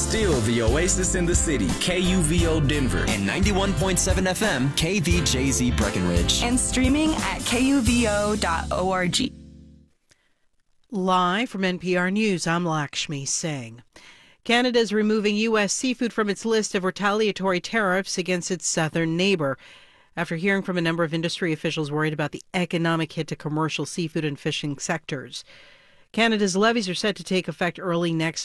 Still the oasis in the city, KUVO Denver. And 91.7 FM, KVJZ Breckenridge. And streaming at kuvo.org. Live from NPR News, I'm Lakshmi Singh. Canada is removing U.S. seafood from its list of retaliatory tariffs against its southern neighbor, after hearing from a number of industry officials worried about the economic hit to commercial seafood and fishing sectors. Canada's levies are set to take effect early next